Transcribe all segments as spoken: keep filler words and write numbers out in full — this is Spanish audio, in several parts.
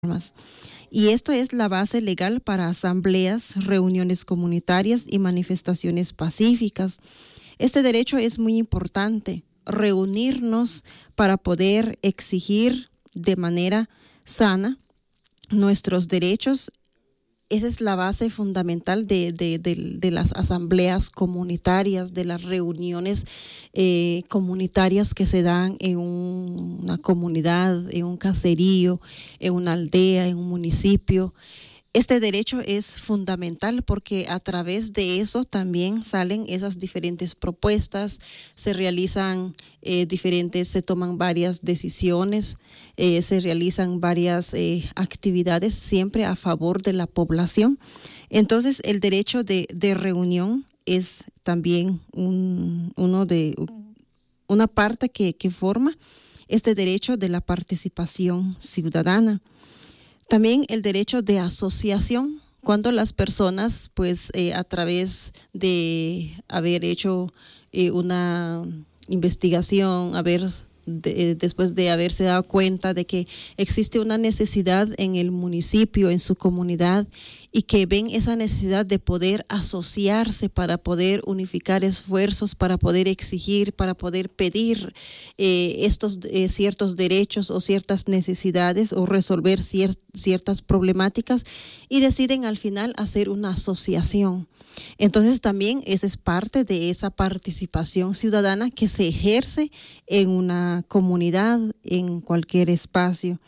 normas. Y esto es la base legal para asambleas, reuniones comunitarias y manifestaciones pacíficas. Este derecho es muy importante, reunirnos para poder exigir de manera sana nuestros derechos. Esa es la base fundamental de, de, de, de las asambleas comunitarias, de las reuniones eh, comunitarias que se dan en un, una comunidad, en un caserío, en una aldea, en un municipio. Este derecho es fundamental porque a través de eso también salen esas diferentes propuestas, se realizan eh, diferentes, se toman varias decisiones, eh, se realizan varias eh, actividades siempre a favor de la población. Entonces, el derecho de, de reunión es también un, uno de, una parte que, que forma este derecho de la participación ciudadana. También el derecho de asociación, cuando las personas, pues, eh, a través de haber hecho eh, una investigación, haber de, después de haberse dado cuenta de que existe una necesidad en el municipio, en su comunidad, y que ven esa necesidad de poder asociarse para poder unificar esfuerzos, para poder exigir, para poder pedir eh, estos eh, ciertos derechos o ciertas necesidades o resolver cier- ciertas problemáticas y deciden al final hacer una asociación. Entonces también esa es parte de esa participación ciudadana que se ejerce en una comunidad, en cualquier espacio.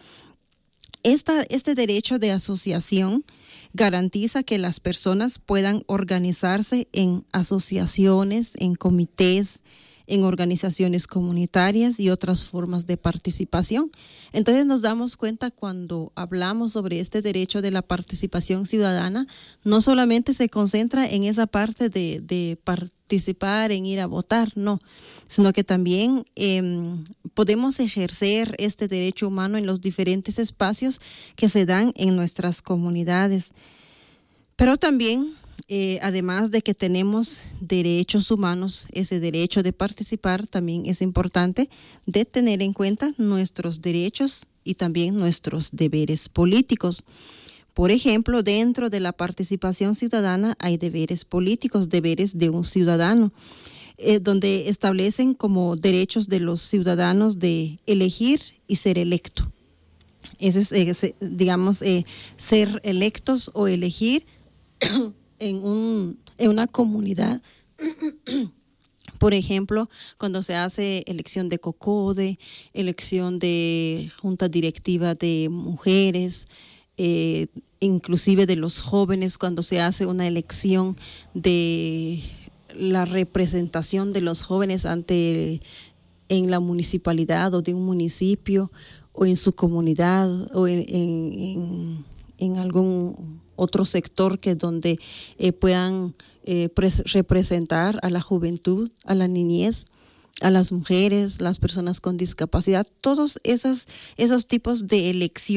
Esta, este derecho de asociación garantiza que las personas puedan organizarse en asociaciones, en comités, en organizaciones comunitarias y otras formas de participación. Entonces nos damos cuenta cuando hablamos sobre este derecho de la participación ciudadana, no solamente se concentra en esa parte de, de participar, en ir a votar, no, sino que también eh, podemos ejercer este derecho humano en los diferentes espacios que se dan en nuestras comunidades. Pero también, eh, además de que tenemos derechos humanos, ese derecho de participar, también es importante de tener en cuenta nuestros derechos y también nuestros deberes políticos. Por ejemplo, dentro de la participación ciudadana hay deberes políticos, deberes de un ciudadano, eh, donde establecen como derechos de los ciudadanos de elegir y ser electo. Ese es, eh, digamos, eh, ser electos o elegir en, un, en una comunidad. Por ejemplo, cuando se hace elección de COCODE, elección de junta directiva de mujeres, eh, inclusive de los jóvenes, cuando se hace una elección de la representación de los jóvenes ante en la municipalidad o de un municipio o en su comunidad o en, en, en, en algún otro sector que donde eh, puedan eh, pres- representar a la juventud, a la niñez, a las mujeres, las personas con discapacidad, todos esos, esos tipos de elecciones